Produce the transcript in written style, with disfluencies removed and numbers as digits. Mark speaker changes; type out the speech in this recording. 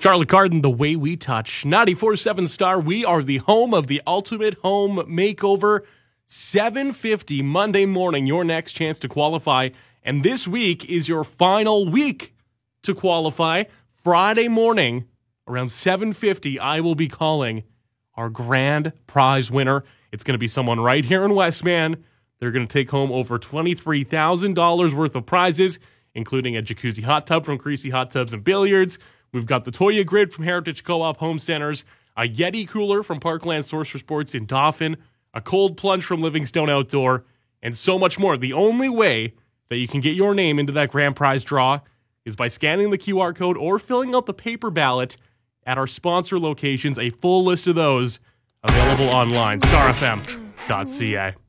Speaker 1: Scarlet Garden, the way we touch. 94.7 Star, we are the home of the ultimate home makeover. 7:50 Monday morning, your next chance to qualify. And this week is your final week to qualify. Friday morning, around 7:50, I will be calling our grand prize winner. It's going to be someone right here in Westman. They're going to take home over $23,000 worth of prizes, including a jacuzzi hot tub from Creasy Hot Tubs and Billiards. We've got the Toya Grid from Heritage Co-op Home Centers, a Yeti cooler from Parkland Sorcerer Sports in Dauphin, a cold plunge from Livingstone Outdoor, and so much more. The only way that you can get your name into that grand prize draw is by scanning the QR code or filling out the paper ballot at our sponsor locations. A full list of those available online, starfm.ca.